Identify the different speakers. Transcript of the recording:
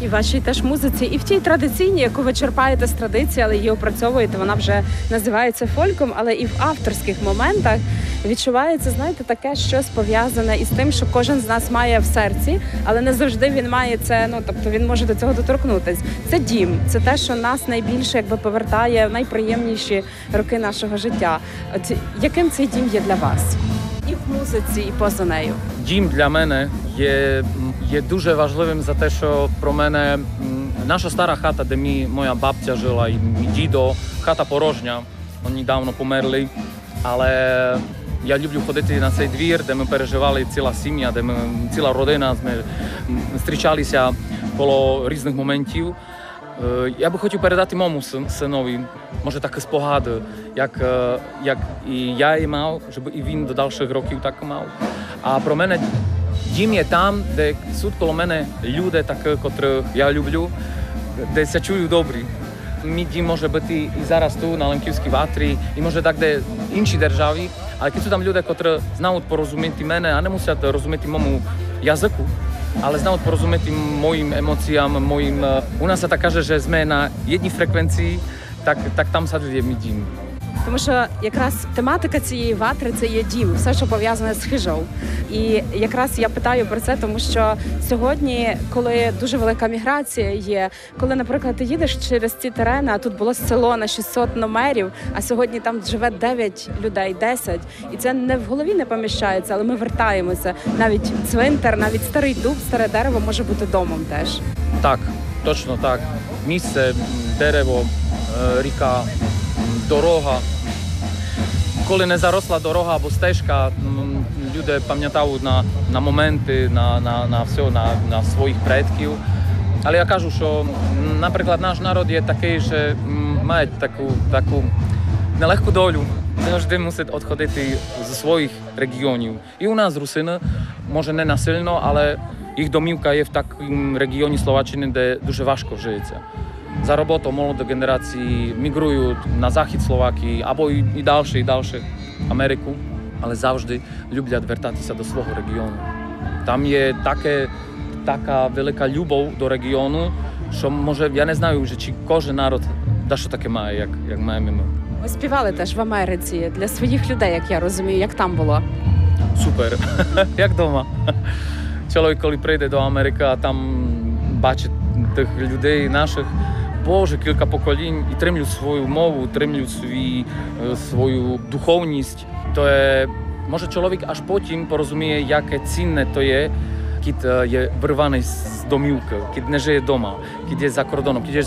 Speaker 1: І в вашій теж музиці, і в тій традиційній, яку ви черпаєте з традиції, але її опрацьовуєте, вона вже називається фольком, але і в авторських моментах відчувається, знаєте, таке щось пов'язане із тим, що кожен з нас має в серці, але не завжди він має це, тобто він може до цього доторкнутись. Це дім, це те, що нас найбільше повертає в найприємніші роки нашого життя. От яким цей дім є для вас? І в музиці, і поза нею.
Speaker 2: Дім для мене є дуже важливим за те, що про мене наша стара хата, де моя бабця жила, і мій дідо, хата порожня, вони давно померли, але я люблю ходити на цей двір, де ми переживали ціла сім'я, де ціла родина, ми зустрічалися коло різних моментів. Я би хотів передати моєму синові, може такі спогади, як і я і мав, щоб і він до дальших років так мав. А про мене дім є там, де тут коло мене люди такі, котрих я люблю, де се чую добрі. Мій дім може бути і зараз тут, на Лемківській ватрі, і може так, де інші державі, але які там люди, котрі знають порозуміти мене, а не мусять розуміти моєму язику, ale znaють порозуміти моїм емоціям, У нас так каже, що ми на одній фреквенції, так там садить мій дім.
Speaker 1: Тому що якраз тематика цієї ватри – це є дім, все, що пов'язане з хижою. І якраз я питаю про це, тому що сьогодні, коли дуже велика міграція є, коли, наприклад, ти їдеш через ці терени, а тут було село на 600 номерів, а сьогодні там живе 9 людей, 10, і це не в голові не поміщається, але ми вертаємося. Навіть цвинтар, навіть старий дуб, старе дерево може бути домом теж.
Speaker 2: Так, точно так. Місце, дерево, ріка, дорога. Коли не заросла дорога або стежка, люди пам'ятають на моменти, на все, на своїх предків. Але я кажу, що, наприклад, наш народ є такий, що має таку нелегку долю. Завжди мусить відходити зі своїх регіонів. І у нас русини, може не насильно, але їх домівка є в такому регіоні Словаччини, де дуже важко живеться. За роботу молоді генерації мігрують на захід Словакії або і далі Америку, але завжди люблять вертатися до свого регіону. Там є така велика любов до регіону, що може, я не знаю, чи кожен народ дещо таке має, як маємо ми.
Speaker 1: Ви співали теж в Америці для своїх людей, як я розумію, як там було?
Speaker 2: Супер, як вдома. Чоловік, коли прийде до Америки, а там бачить тих людей наших, Боже, кілька поколінь і тримлють свою мову, тримлють свою духовність. То є, може чоловік аж потім порозуміє, яке цінне то є, кіт є вирваний з домівки, кіт не живе вдома, кіт є за кордоном, кіт є